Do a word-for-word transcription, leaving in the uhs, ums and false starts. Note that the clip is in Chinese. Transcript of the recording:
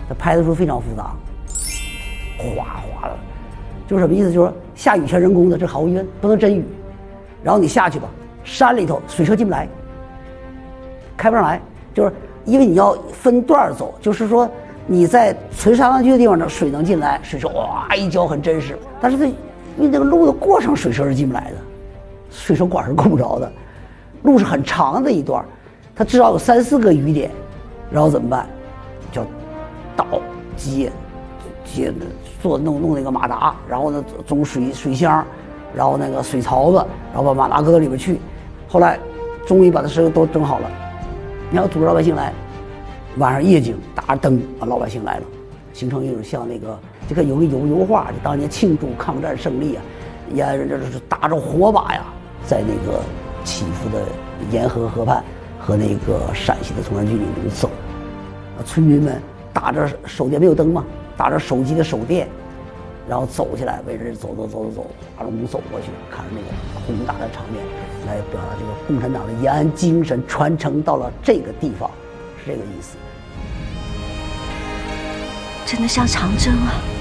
它拍的时候非常复杂，哗哗的，就是什么意思？就是说下雨全人工的，这毫无疑问不能真雨。然后你下去吧，山里头水车进不来，开不上来，就是因为你要分段走，就是说你在垂沙滩区的地方呢，水能进来，水车哇一浇很真实，但是它因为那个路的过程，水车是进不来的，水车管是够不着的，路是很长的一段，它至少有三四个雨点，然后怎么办？叫倒接接做弄弄那个马达，然后呢装水水箱，然后那个水槽子，然后把马达搁到里边去。后来终于把这事都整好了，你要组织老百姓来，晚上夜景打着灯，把老百姓来了，形成一种像那个这个有个油油画，就当年庆祝抗战胜利啊，也这是打着火把呀，在那个起伏的沿河河畔和那个陕西的崇山峻岭中走。村民们打着手电，没有灯嘛，打着手机的手电，然后走起来，围着走走走走走，华容宫走过去，看着那个宏大的场面，来表达这个共产党的延安精神传承到了这个地方，是这个意思。 真的像长征啊！